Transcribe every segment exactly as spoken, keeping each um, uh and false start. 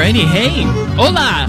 Alrighty, hey, hola.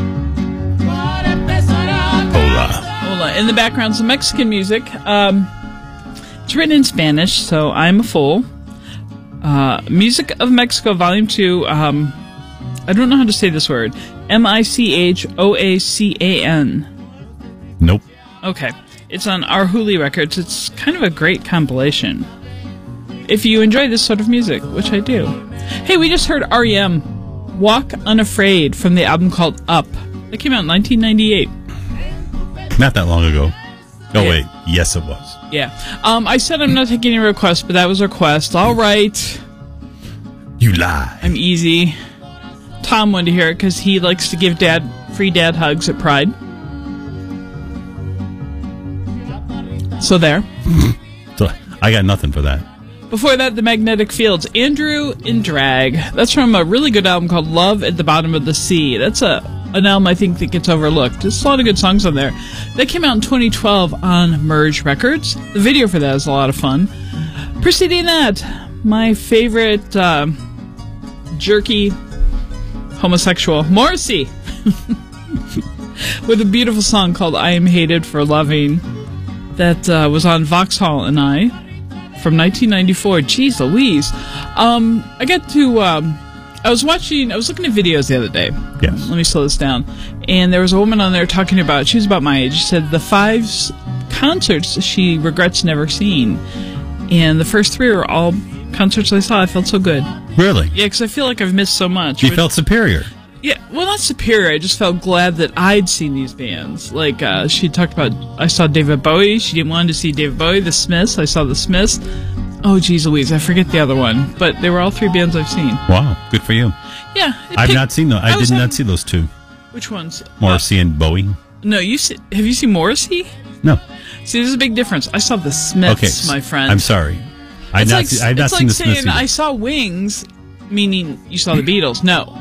Hola. Hola. In the background, some Mexican music. Um, it's written in Spanish, so I'm a fool. Uh, Music of Mexico, Volume two. Um, I don't know how to say this word. M I C H O A C A N. Nope. Okay. It's on Arhuli Records. It's kind of a great compilation. If you enjoy this sort of music, which I do. Hey, we just heard R E M, Walk Unafraid, from the album called Up. That came out in nineteen ninety-eight. Not that long ago. Oh, Yeah. wait. Yes, it was. Yeah. Um, I said I'm not taking any requests, but that was a request. All right. You lie. I'm easy. Tom wanted to hear it because he likes to give dad free dad hugs at Pride. So there. So, I got nothing for that. Before that, The Magnetic Fields. Andrew in Drag. That's from a really good album called Love at the Bottom of the Sea. That's a an album I think that gets overlooked. There's a lot of good songs on there. That came out in twenty twelve on Merge Records. The video for that is a lot of fun. Preceding that, my favorite uh, jerky homosexual, Morrissey, with a beautiful song called I Am Hated for Loving. That uh, was on Vauxhall and I from nineteen ninety-four. Jeez Louise. Um, I got to, um, I was watching, I was looking at videos the other day. Yes. Let me slow this down. And there was a woman on there talking about, she was about my age. She said the five s- concerts she regrets never seeing. And the first three were all concerts I saw. I felt so good. Really? Yeah, because I feel like I've missed so much. You Which- felt superior. Yeah, well, not superior. I just felt glad that I'd seen these bands. Like, uh, she talked about, I saw David Bowie. She didn't want to see David Bowie. The Smiths. I saw the Smiths. Oh, geez Louise, I forget the other one. But they were all three bands I've seen. Wow. Good for you. Yeah. it I've picked- not seen those. I, I was did not having- see those two. Which ones? Morrissey and Bowie. Uh, no, you see, have you seen Morrissey? No. See, there's a big difference. I saw the Smiths, Okay. my friend. I'm sorry. I've It's not, like, se- I've not it's seen like the Smiths saying either. I saw Wings, meaning you saw the Beatles. No.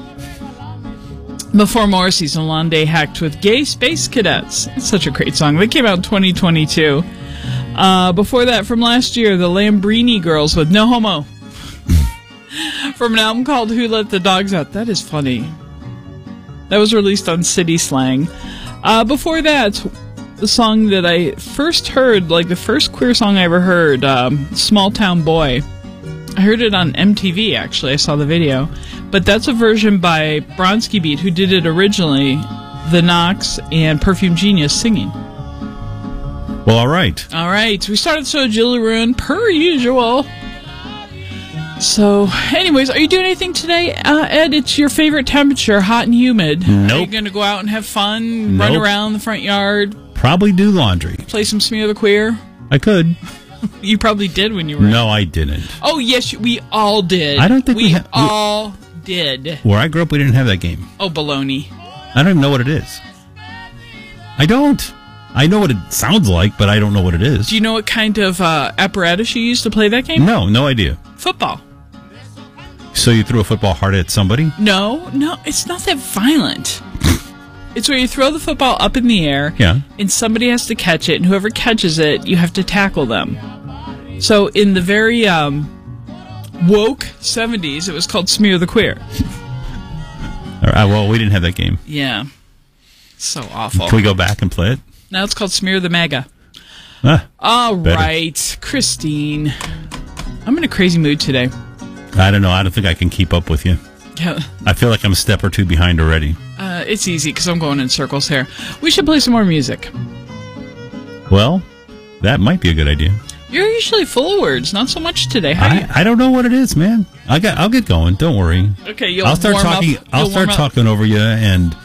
Before Morrissey's Yolande Hacked with Gay Space Cadets. It's such a great song. They came out in twenty twenty-two. Uh, before that, from last year, the Lambrini Girls with No Homo. From an album called Who Let the Dogs Out. That is funny. That was released on City Slang. Uh, before that, the song that I first heard, like the first queer song I ever heard, um, Small Town Boy. I heard it on M T V, actually. I saw the video. But that's a version by Bronski Beat, who did it originally. The Knox and Perfume Genius singing. Well, all right. All right. We started the show with Julie Ruin, per usual. So, anyways, are you doing anything today, uh, Ed? It's your favorite temperature, hot and humid. Are you Nope. going to go out and have fun, run Nope. around the front yard, Probably do laundry. play some Smear the Queer? I could. You probably did when you were... No, I didn't. Oh, yes, we all did. I don't think we we ha- we- all did. Where I grew up, we didn't have that game. Oh, baloney. I don't even know what it is. I don't. I know what it sounds like, but I don't know what it is. Do you know what kind of uh, apparatus you used to play that game? No, no idea. Football. So you threw a football hard at somebody? No, no, it's not that violent. It's where you throw the football up in the air, Yeah. and somebody has to catch it, and whoever catches it, you have to tackle them. So in the very um, woke seventies, it was called Smear the Queer. All right, well, we didn't have that game. Yeah. So awful. Can we go back and play it? Now it's called Smear the MAGA. Ah, All better. right, Christine. I'm in a crazy mood today. I don't know. I don't think I can keep up with you. Yeah. I feel like I'm a step or two behind already. Uh, it's easy because I'm going in circles here. We should play some more music. Well, that might be a good idea. You're usually full of words, not so much today. How do you- I, I don't know what it is, man. I got. I'll get going. Don't worry. Okay, you'll I'll start warm talking. Up. I'll You'll start warm up. talking over you, and